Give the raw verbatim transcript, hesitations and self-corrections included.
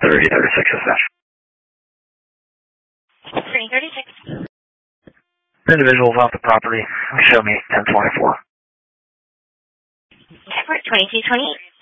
thirty thirty-six is that? thirty thirty-six. Individuals off the property. Show me ten twenty-four. Network twenty-two twenty-eight.